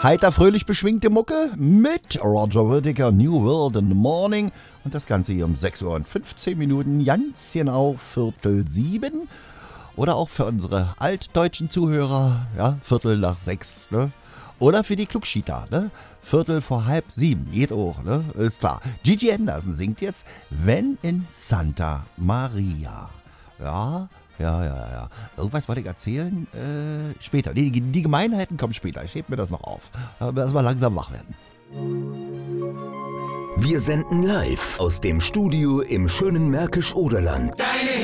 Heiter, fröhlich beschwingte Mucke mit Roger Whittaker, New World in the Morning. Und das Ganze hier um 6 Uhr und 15 Minuten, ganz genau 6:45. Oder auch für unsere altdeutschen Zuhörer, ja, 6:45, ne? Oder für die Klugschieter, ne? 6:45, geht auch, ne? Ist klar. Gigi Anderson singt jetzt Wenn in Santa Maria. Ja. Irgendwas wollte ich erzählen? Später. Die Gemeinheiten kommen später. Ich heb mir das noch auf. Aber erstmal langsam wach werden. Wir senden live aus dem Studio im schönen Märkisch-Oderland. Deine